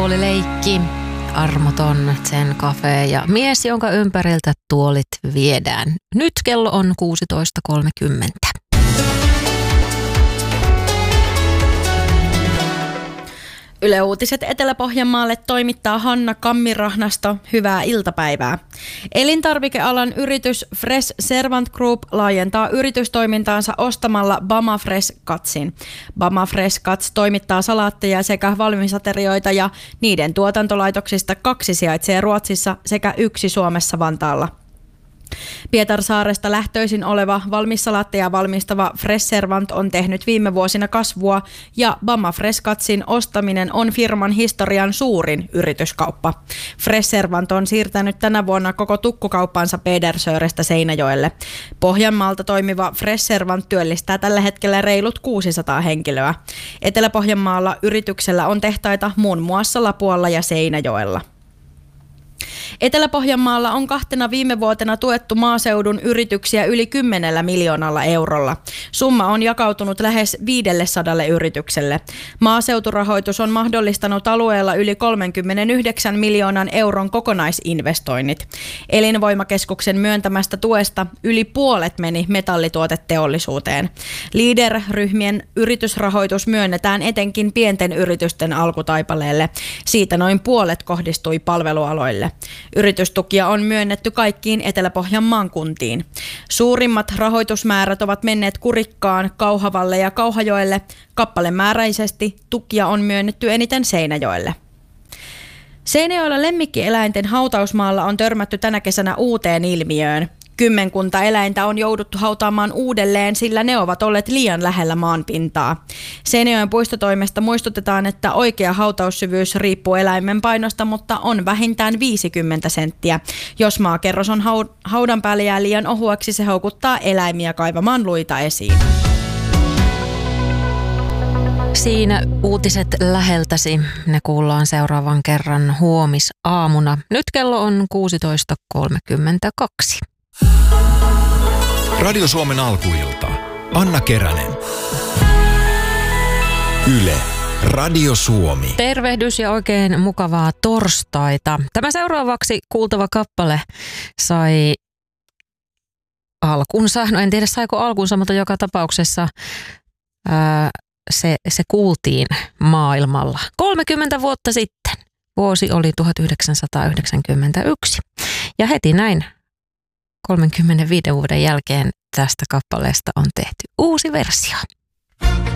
tuolileikki, armoton Zen Cafe ja mies, jonka ympäriltä tuolit viedään. Nyt kello on 16.30. Yle Uutiset Etelä-Pohjanmaalle toimittaa Hanna Kammirahnasto. Hyvää iltapäivää. Elintarvikealan yritys Fresh Servant Group laajentaa yritystoimintaansa ostamalla Bama Fresh Cutsin. Bama Fresh Cuts toimittaa salaatteja sekä valmisaterioita ja niiden tuotantolaitoksista 2 sijaitsee Ruotsissa sekä 1 Suomessa Vantaalla. Pietarsaaresta lähtöisin oleva valmissalaatteja valmistava Fresh Servant on tehnyt viime vuosina kasvua ja Bama Fresh Cutsin ostaminen on firman historian suurin yrityskauppa. Fresh Servant on siirtänyt tänä vuonna koko tukkukauppansa Pedersörestä Seinäjoelle. Pohjanmaalta toimiva Fresh Servant työllistää tällä hetkellä reilut 600 henkilöä. Etelä-Pohjanmaalla yrityksellä on tehtaita muun muassa Lapualla ja Seinäjoella. Etelä-Pohjanmaalla on 2 viime vuotena tuettu maaseudun yrityksiä yli 10 miljoonalla eurolla. Summa on jakautunut lähes 500 yritykselle. Maaseuturahoitus on mahdollistanut alueella yli 39 miljoonan euron kokonaisinvestoinnit. Elinvoimakeskuksen myöntämästä tuesta yli puolet meni metallituoteteollisuuteen. Leader-ryhmien yritysrahoitus myönnetään etenkin pienten yritysten alkutaipaleelle. Siitä noin puolet kohdistui palvelualoille. Yritystukia on myönnetty kaikkiin Etelä-Pohjanmaan kuntiin. Suurimmat rahoitusmäärät ovat menneet Kurikkaan, Kauhavalle ja Kauhajoelle. Kappalemääräisesti tukia on myönnetty eniten Seinäjoelle. Seinäjoella lemmikkieläinten hautausmaalla on törmätty tänä kesänä uuteen ilmiöön. 10 eläintä on jouduttu hautaamaan uudelleen, sillä ne ovat olleet liian lähellä maanpintaa. Seinäjoen puistotoimesta muistutetaan, että oikea hautaussyvyys riippuu eläimen painosta, mutta on vähintään 50 senttiä. Jos maakerros on haudan päälle jää liian ohueksi, se houkuttaa eläimiä kaivamaan luita esiin. Siinä uutiset läheltäsi. Ne kuullaan seuraavan kerran huomisaamuna. Nyt kello on 16.32. Radio Suomen alkuilta. Anna Keränen. Yle. Radio Suomi. Tervehdys ja oikein mukavaa torstaita. Tämä seuraavaksi kuultava kappale sai alkunsa. No en tiedä saiko alkunsa, mutta joka tapauksessa se kuultiin maailmalla 30 vuotta sitten. Vuosi oli 1991. Ja heti näin 35 vuoden jälkeen tästä kappaleesta on tehty uusi versio.